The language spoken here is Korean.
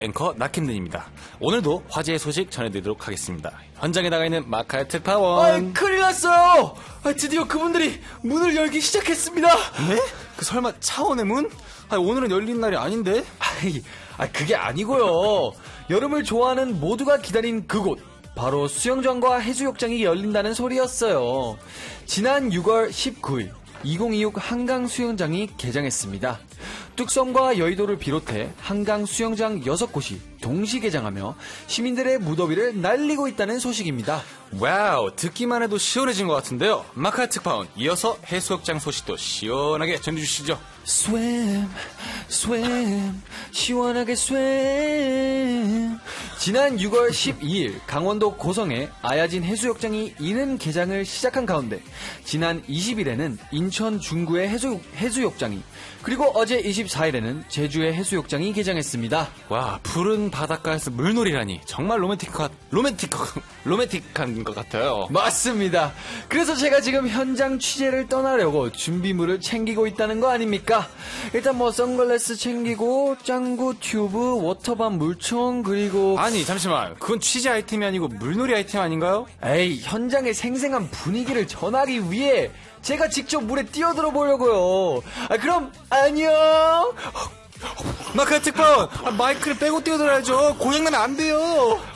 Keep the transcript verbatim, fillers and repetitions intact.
앵커 나킴든입니다. 오늘도 화제의 소식 전해드리도록 하겠습니다. 현장에 나가 있는 마카의 특파원. 아, 큰일 났어요. 아, 드디어 그분들이 문을 열기 시작했습니다. 네? 그 설마 차원의 문? 아니, 오늘은 열린 날이 아닌데? 아이, 아, 그게 아니고요. 여름을 좋아하는 모두가 기다린 그곳, 바로 수영장과 해수욕장이 열린다는 소리였어요. 지난 유월 십구일 이천이십육 한강 수영장이 개장했습니다. 뚝섬과 여의도를 비롯해 한강 수영장 여섯 곳이 동시 개장하며 시민들의 무더위를 날리고 있다는 소식입니다. 와우, 듣기만 해도 시원해진 것 같은데요. 마카 특파원, 이어서 해수욕장 소식도 시원하게 전해주시죠. swim, swim, 시원하게 swim. 지난 유월 십이일 강원도 고성의 아야진 해수욕장이 이른 개장을 시작한 가운데 지난 이십일에는 인천 중구의 해수, 해수욕장이, 그리고 어제 이십사일에는 제주의 해수욕장이 개장했습니다. 와, 푸른 바닷가에서 물놀이라니 정말 로맨틱한 로맨틱 로맨틱한 것 같아요. 맞습니다. 그래서 제가 지금 현장 취재를 떠나려고 준비물을 챙기고 있다는 거 아닙니까? 일단 뭐 선글라스 챙기고 짱구 튜브, 워터밤 물총, 그리고 아니 잠시만, 그건 취재 아이템이 아니고 물놀이 아이템 아닌가요? 에이, 현장의 생생한 분위기를 전하기 위해 제가 직접 물에 뛰어들어 보려고요. 아, 그럼 안녕. 마카 특파원, 아, 마이크를 빼고 뛰어들어야죠. 고장나면 안 돼요.